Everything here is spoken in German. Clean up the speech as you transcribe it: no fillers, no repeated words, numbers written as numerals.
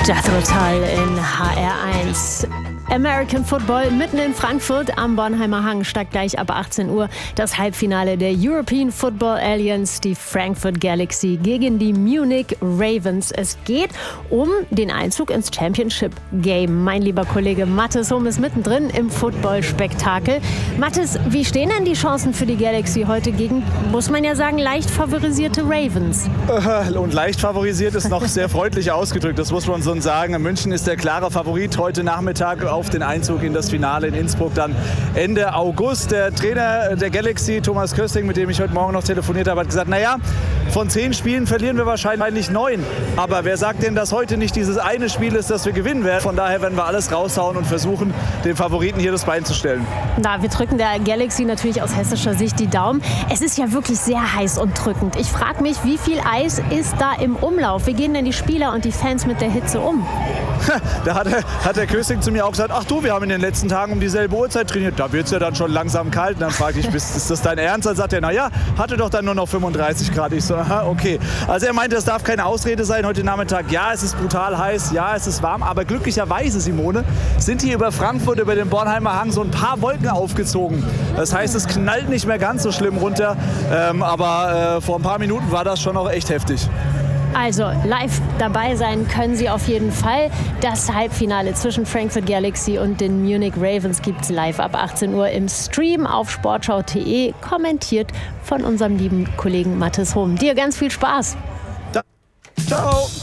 Jethro Tull in HR1. American Football mitten in Frankfurt am Bornheimer Hang steigt gleich ab 18 Uhr das Halbfinale der European Football Alliance, die Frankfurt Galaxy gegen die Munich Ravens. Es geht um den Einzug ins Championship Game. Mein lieber Kollege Mathis Hohm ist mittendrin im Football-Spektakel. Mathis, wie stehen denn die Chancen für die Galaxy heute gegen, muss man ja sagen, leicht favorisierte Ravens? Und leicht favorisiert ist noch sehr freundlich ausgedrückt, das muss man so sagen. München ist der klare Favorit heute Nachmittag auf den Einzug in das Finale in Innsbruck dann Ende August. Der Trainer der Galaxy, Thomas Kösting, mit dem ich heute Morgen noch telefoniert habe, hat gesagt, naja, von 10 Spielen verlieren wir wahrscheinlich 9. Aber wer sagt denn, dass heute nicht dieses eine Spiel ist, das wir gewinnen werden? Von daher werden wir alles raushauen und versuchen, den Favoriten hier das Bein zu stellen. Na, wir drücken der Galaxy natürlich aus hessischer Sicht die Daumen. Es ist ja wirklich sehr heiß und drückend. Ich frage mich, wie viel Eis ist da im Umlauf? Wie gehen denn die Spieler und die Fans mit der Hitze um? Da hat der Kösting zu mir auch gesagt, ach du, wir haben in den letzten Tagen um dieselbe Uhrzeit trainiert. Da wird es ja dann schon langsam kalt. Und dann fragte ich, ist das dein Ernst? Dann sagt er, naja, hatte doch dann nur noch 35 Grad. Ich so, aha, okay. Also er meinte, das darf keine Ausrede sein heute Nachmittag. Ja, es ist brutal heiß, ja, es ist warm. Aber glücklicherweise, Simone, sind hier über Frankfurt, über den Bornheimer Hang so ein paar Wolken aufgezogen. Das heißt, es knallt nicht mehr ganz so schlimm runter. Aber vor ein paar Minuten war das schon auch echt heftig. Also live dabei sein können Sie auf jeden Fall. Das Halbfinale zwischen Frankfurt Galaxy und den Munich Ravens gibt es live ab 18 Uhr im Stream auf sportschau.de, kommentiert von unserem lieben Kollegen Mathis Hohm. Dir ganz viel Spaß. Ciao.